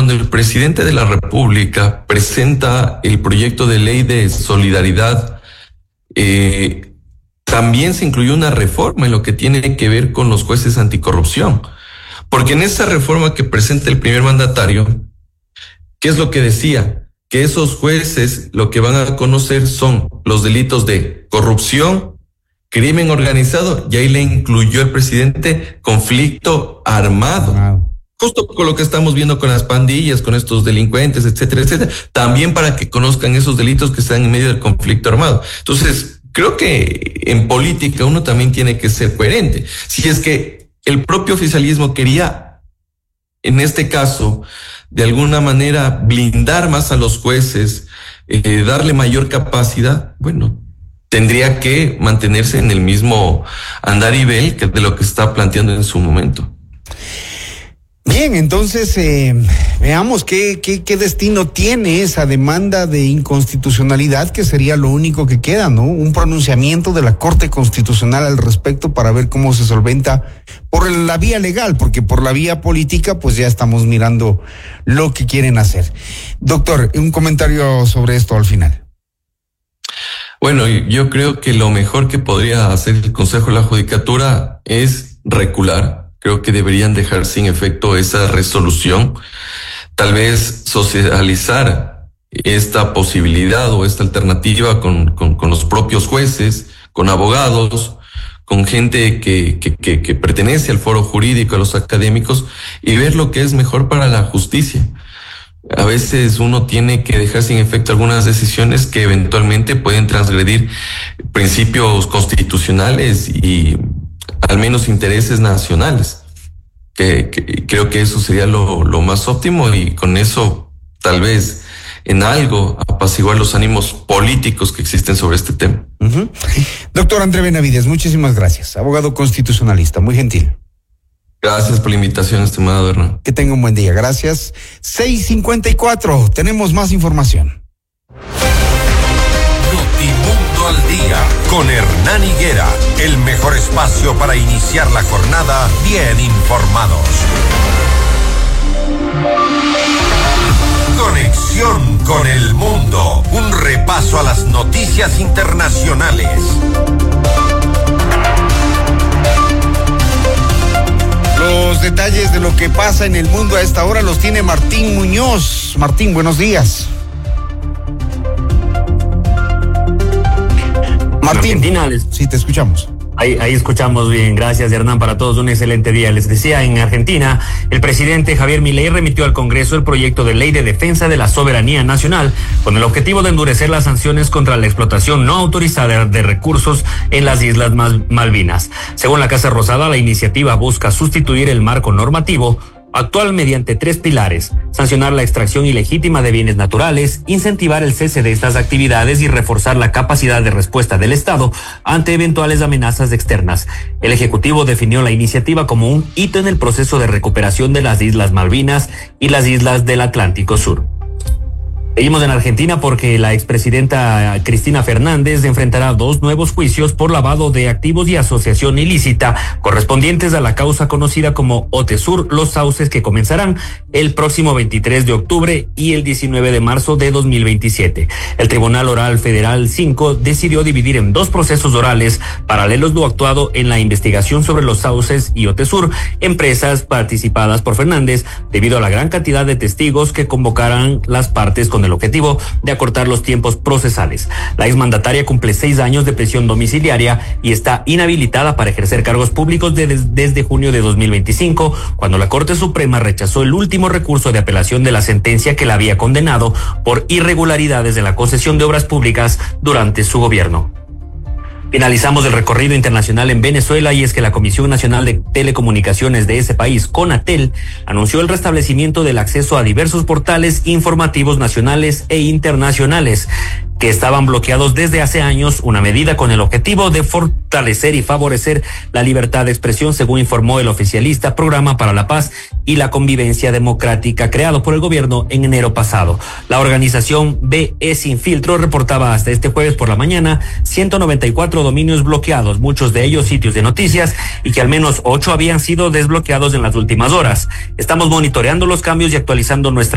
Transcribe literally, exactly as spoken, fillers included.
cuando el presidente de la República presenta el proyecto de ley de solidaridad, eh, también se incluyó una reforma en lo que tiene que ver con los jueces anticorrupción. Porque en esa reforma que presenta el primer mandatario, ¿qué es lo que decía? Que esos jueces lo que van a conocer son los delitos de corrupción, crimen organizado, y ahí le incluyó el presidente conflicto armado. Wow. Justo con lo que estamos viendo con las pandillas, con estos delincuentes, etcétera, etcétera. También para que conozcan esos delitos que están en medio del conflicto armado. Entonces, creo que en política uno también tiene que ser coherente. Si es que el propio oficialismo quería, en este caso, de alguna manera blindar más a los jueces, eh, darle mayor capacidad, bueno, tendría que mantenerse en el mismo andarivel que de lo que está planteando en su momento. Bien, entonces eh, veamos qué, qué, qué destino tiene esa demanda de inconstitucionalidad, que sería lo único que queda, ¿no? Un pronunciamiento de la Corte Constitucional al respecto para ver cómo se solventa por la vía legal, porque por la vía política pues ya estamos mirando lo que quieren hacer. Doctor, un comentario sobre esto al final. Bueno, yo creo que lo mejor que podría hacer el Consejo de la Judicatura es recular. Creo que deberían dejar sin efecto esa resolución, tal vez socializar esta posibilidad o esta alternativa con, con, con los propios jueces, con abogados, con gente que, que, que, que pertenece al foro jurídico, a los académicos, y ver lo que es mejor para la justicia. A veces uno tiene que dejar sin efecto algunas decisiones que eventualmente pueden transgredir principios constitucionales y al menos intereses nacionales, que, que creo que eso sería lo, lo más óptimo, y con eso tal vez en algo apaciguar los ánimos políticos que existen sobre este tema. Uh-huh. Doctor André Benavides, muchísimas gracias, abogado constitucionalista, muy gentil. Gracias por la invitación, estimado Hernán. Que tenga un buen día, gracias. seis cincuenta y cuatro, tenemos más información. Notimundo al día con Hernán Higuera, el mejor espacio para iniciar la jornada bien informados. Conexión con el mundo, un repaso a las noticias internacionales. Los detalles de lo que pasa en el mundo a esta hora los tiene Martín Muñoz. Martín, buenos días. Martín, sí, te escuchamos. Ahí, ahí escuchamos bien, gracias Hernán, para todos un excelente día. Les decía, en Argentina, el presidente Javier Milei remitió al Congreso el proyecto de ley de defensa de la soberanía nacional, con el objetivo de endurecer las sanciones contra la explotación no autorizada de recursos en las Islas Malvinas. Según la Casa Rosada, la iniciativa busca sustituir el marco normativo actual mediante tres pilares: sancionar la extracción ilegítima de bienes naturales, incentivar el cese de estas actividades y reforzar la capacidad de respuesta del Estado ante eventuales amenazas externas. El Ejecutivo definió la iniciativa como un hito en el proceso de recuperación de las Islas Malvinas y las islas del Atlántico Sur. Seguimos en Argentina porque la expresidenta Cristina Fernández enfrentará dos nuevos juicios por lavado de activos y asociación ilícita correspondientes a la causa conocida como OTESUR, los sauces, que comenzarán el próximo veintitrés de octubre y el diecinueve de marzo de dos mil veintisiete. El Tribunal Oral Federal cinco decidió dividir en dos procesos orales paralelos lo actuado en la investigación sobre los sauces y OTESUR, empresas participadas por Fernández, debido a la gran cantidad de testigos que convocarán las partes con el objetivo de acortar los tiempos procesales. La exmandataria cumple seis años de prisión domiciliaria y está inhabilitada para ejercer cargos públicos de, desde junio de dos mil veinticinco, cuando la Corte Suprema rechazó el último recurso de apelación de la sentencia que la había condenado por irregularidades en la concesión de obras públicas durante su gobierno. Finalizamos el recorrido internacional en Venezuela, y es que la Comisión Nacional de Telecomunicaciones de ese país, CONATEL, anunció el restablecimiento del acceso a diversos portales informativos nacionales e internacionales que estaban bloqueados desde hace años, una medida con el objetivo de fortalecer y favorecer la libertad de expresión, según informó el oficialista Programa para la Paz y la Convivencia Democrática, creado por el gobierno en enero pasado. La organización B E Sin Filtro reportaba hasta este jueves por la mañana ciento noventa y cuatro dominios bloqueados, muchos de ellos sitios de noticias, y que al menos ocho habían sido desbloqueados en las últimas horas. Estamos monitoreando los cambios y actualizando nuestra